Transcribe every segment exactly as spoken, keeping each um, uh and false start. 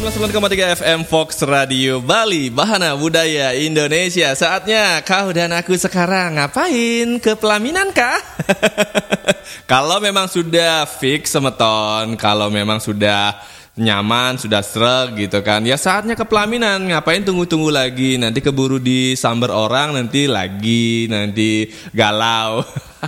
seratus sembilan koma tiga F M Fox Radio Bali, Bahana Budaya Indonesia. Saatnya kau dan aku sekarang ngapain? Ke pelaminan kah? Kalau memang sudah fix semeton, kalau memang sudah nyaman, sudah sreg gitu kan, ya saatnya ke pelaminan. Ngapain tunggu-tunggu lagi? Nanti keburu disamber orang, nanti lagi, nanti galau.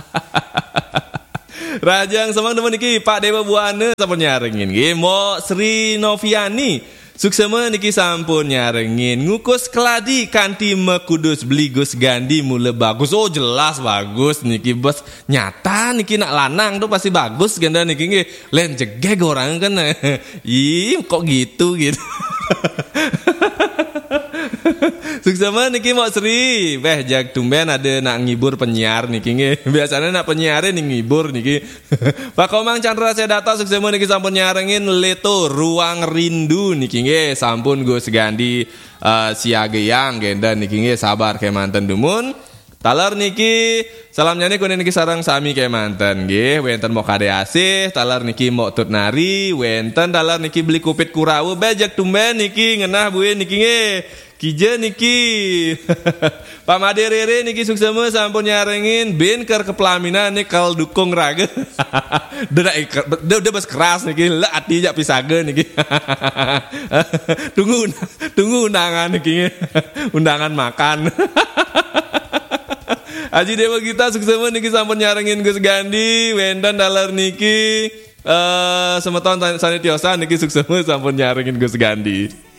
Rajang semang teman niki Pak Dewa Buana sampun nyarengin nggih. Mo Sri Noviani suksema niki sampun nyarengin. Ngukus keladi kanti mekudus beli Gus Gandi mule bagus. Oh jelas bagus niki bos. Nyata niki nak lanang tuh pasti bagus ganda niki nggih. Len jegeg orang kan. Ih kok gitu gitu. Suksema niki Mak Sri. Beh jak tumben ada nak ngibur penyiar niki nggih. Biasanya nak penyiar ning ngibur niki. Pak Komang Chandra Sedata suksema niki sampun nyarengin Leto Ruang Rindu niki nggih. Sampun Gus Gandi uh, siaga yang genda niki nggih sabar ke manten dumun. Talar niki salam nyanyi kuning niki sarang sami ke manten nggih. Wenten mau kade asih, talar niki mau tut nari, wenten talar niki beli kupit kurawu. Beh jak tumben niki ngenah buin niki nggih. Kije niki Pak Made Rere niki suksema sampun nyarengin bin ker kepelaminan nih kal dukung raga. Udah udah bas keras niki lah ati jak pisaga niki. Tunggu tunggu undangan niki. Undangan makan. Aji Dewa kita suksema niki sampun nyarengin Gus Gandi, Wendan dalar niki eh uh, semeton sanitiosa niki suksema sampun nyarengin Gus Gandi.